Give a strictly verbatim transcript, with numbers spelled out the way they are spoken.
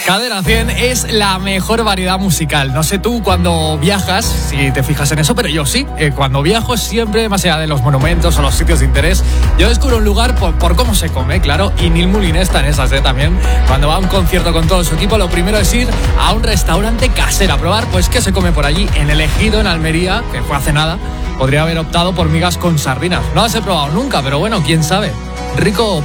Cadena cien es la mejor variedad musical. No sé tú cuando viajas, si te fijas en eso, pero yo sí. Eh, cuando viajo siempre, más allá de los monumentos o los sitios de interés, yo descubro un lugar por, por cómo se come, claro. Y Neil Moliner está en esas, ¿eh? También. Cuando va a un concierto con todo su equipo, lo primero es ir a un restaurante casero a probar, pues, qué se come por allí. En El Ejido, en Almería, que fue hace nada, podría haber optado por migas con sardinas. No las he probado nunca, pero bueno, quién sabe. Rico